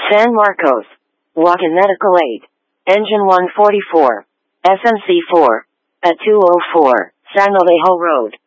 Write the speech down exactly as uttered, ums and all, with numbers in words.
San Marcos. Walk-in medical aid. Engine one forty-four. S M C four. At two oh four, San Alejo Road.